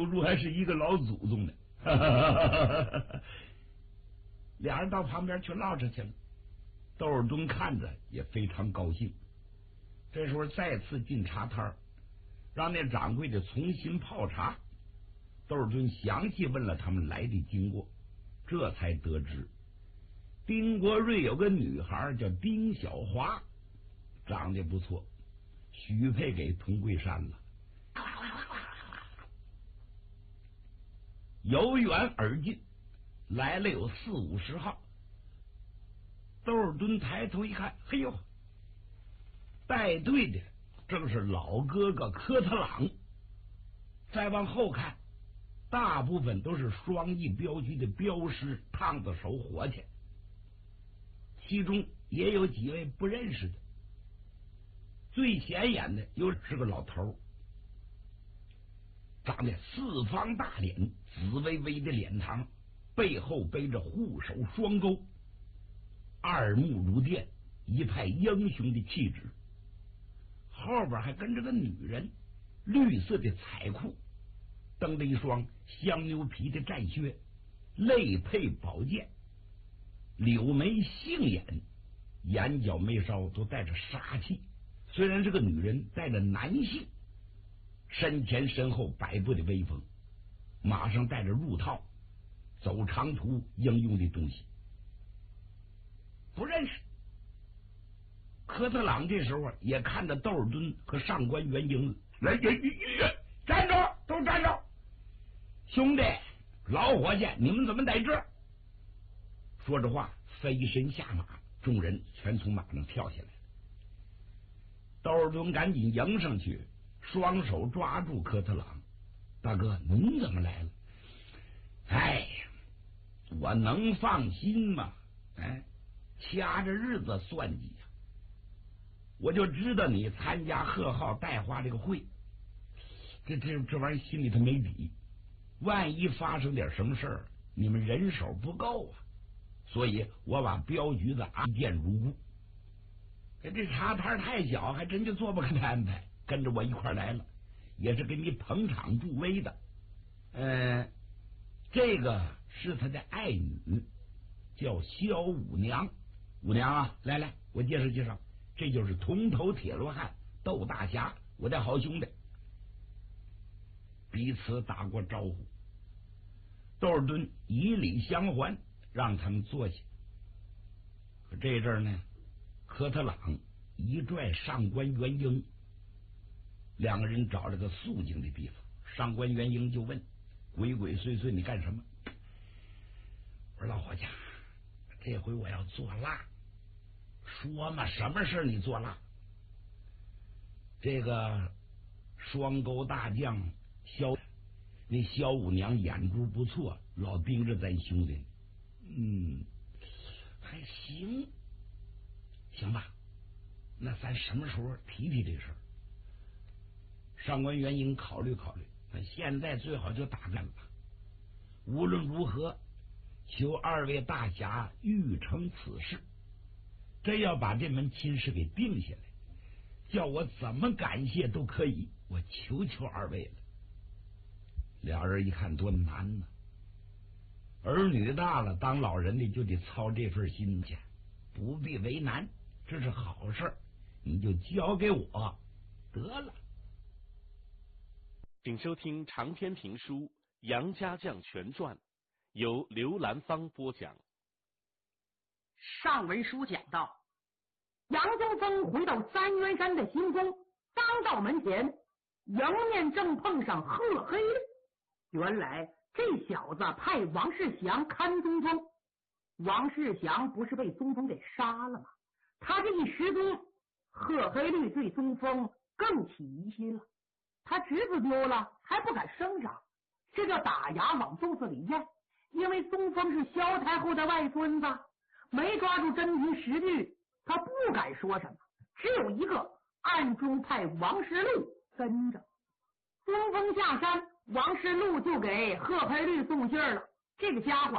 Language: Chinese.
如还是一个老祖宗呢。俩人到旁边去唠着去了。窦尔敦看着也非常高兴。这时候再次进茶摊，让那掌柜的重新泡茶。窦尔敦详细问了他们来的经过，这才得知丁国瑞有个女孩叫丁小华，长得不错，许配给佟桂山了。由远而近，来了有40-50号。窦尔敦抬头一看，嘿呦，带队的正是老哥哥科特朗。再往后看，大部分都是双翼镖局的镖师、烫子手、伙计，其中也有几位不认识的。最显眼的又是个老头，长得四方大脸，紫微微的脸庞，背后背着护手双钩，二目如电，一派英雄的气质。后边还跟着个女人，绿色的彩裤，蹬着一双香牛皮的战靴，肋配宝剑，柳眉杏眼，眼角眉梢都带着杀气。虽然这个女人带着男性，身前身后摆布的威风，马上带着入套，走长途应用的东西。不认识。科特朗这时候也看着窦尔敦和上官元英，来，站着，都站着！兄弟，老伙计，你们怎么在这？说着话，飞身下马，众人全从马上跳下来。窦尔敦赶紧迎上去，双手抓住科特朗：“大哥，您怎么来了？”“哎呀，我能放心吗？掐着日子算计呀！我就知道你参加贺浩带话这个会，这玩意儿心里头没底，万一发生点什么事儿，你们人手不够啊！所以我把镖局子安建如故。这茶摊太小，还真就做不开的安排，跟着我一块来了，也是给你捧场助威的。这个是他的爱女，叫萧五娘。五娘啊，来，我介绍介绍，这就是铜头铁罗汉窦大侠，我的好兄弟。彼此打过招呼，窦尔敦以礼相还，让他们坐下。可这阵儿呢，科特朗一拽上官元英，两个人找了个肃静的地方。上官元英就问：“鬼鬼祟祟，你干什么？”我说：“老伙计，这回我要做蜡。”“说嘛，什么事你做蜡？”“这个双钩大将那萧五娘眼珠不错，老盯着咱兄弟。”“还行，行吧，那咱什么时候提提这事儿？”上官元英考虑考虑，那现在最好就打干吧。无论如何，求二位大侠预成此事。真要把这门亲事给定下来，叫我怎么感谢都可以，我求求二位了。俩人一看多难呢，儿女大了，当老人的就得操这份心去，不必为难，这是好事，你就交给我得了。 请收听长篇评书《杨家将全传》，由刘兰芳播讲。 上文书讲到，杨宗峰回到三元山的行宫，刚到门前，迎面正碰上贺黑了。原来这小子派王世祥看宗峰，王世祥不是被宗峰给杀了吗？他这一失踪，贺黑律对宗峰更起疑心了。他侄子丢了还不敢声张，这叫打牙往肚子里咽。因为宗峰是萧太后的外孙子，没抓住真凭实据，他不敢说什么，只有一个暗中派王世禄跟着。宗峰下山，王世禄就给贺黑律送信了。这个家伙